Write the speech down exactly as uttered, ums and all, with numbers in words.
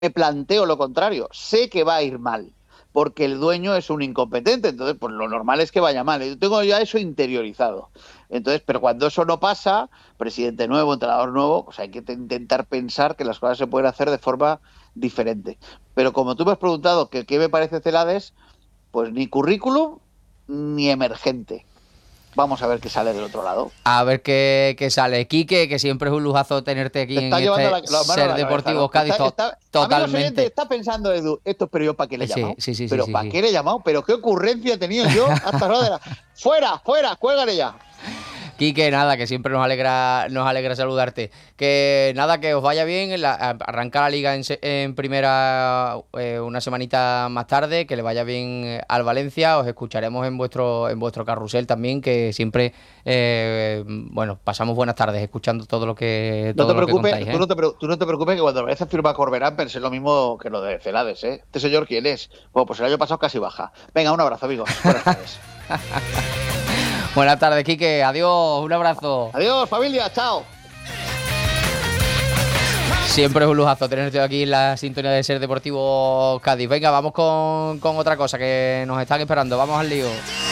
me planteo lo contrario. Sé que va a ir mal, porque el dueño es un incompetente, entonces pues lo normal es que vaya mal. Yo tengo ya eso interiorizado. Entonces, pero cuando eso no pasa, presidente nuevo, entrenador nuevo, pues hay que intentar pensar que las cosas se pueden hacer de forma diferente. Pero como tú me has preguntado que qué me parece Celades, pues ni currículum ni emergente. Vamos a ver qué sale del otro lado. A ver qué, qué sale. Quique, que siempre es un lujazo tenerte aquí Te en está llevando este la, la mano a Ser la cabeza, Deportivo ¿no? Cádiz Está, to- está, amigos oyentes, totalmente. está pensando Edu, esto, pero yo para qué le he Sí, llamado. sí, sí, sí, ¿Pero sí, para sí. qué le he llamado? ¿Pero qué ocurrencia he tenido yo hasta ahora de la... ¡Fuera, fuera! ¡Cuélgale ya! Quique, nada, que siempre nos alegra, nos alegra saludarte. Que nada, que os vaya bien. La- a- arranca la liga en, se- en primera eh, una semanita más tarde, que le vaya bien eh, al Valencia. Os escucharemos en vuestro, en vuestro carrusel también, que siempre, eh, bueno, pasamos buenas tardes escuchando todo lo que, No todo te lo que preocupes, contáis, tú ¿eh? no te, tú no te preocupes que cuando vayas a firmar Corberán pensé lo mismo que lo de Celades, ¿eh? ¿Este señor quién es? Bueno, pues el año pasado casi baja. Venga, un abrazo, amigos. Buenas tardes. Buenas tardes, Quique. Adiós, un abrazo. Adiós, familia. Chao. Siempre es un lujazo tenerte aquí en la sintonía de Ser Deportivo Cádiz. Venga, vamos con, con otra cosa que nos están esperando. Vamos al lío.